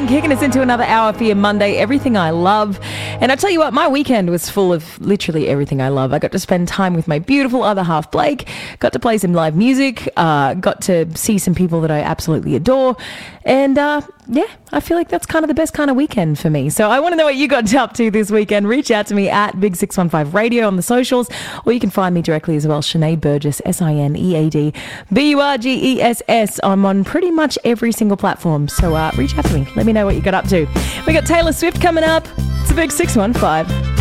6:01, kicking us into another hour for your Monday, Everything I Love. And I tell you what, my weekend was full of literally everything I love. I got to spend time with my beautiful other half, Blake, got to play some live music, got to see some people that I absolutely adore. And yeah, I feel like that's kind of the best kind of weekend for me. So I want to know what you got up to this weekend. Reach out to me at Big 615 Radio on the socials, or you can find me directly as well, Sinead Burgess, Sinead Burgess. I'm on pretty much every single platform. So reach out to me. Let me know what you got up to. We got Taylor Swift coming up. It's a Big 615.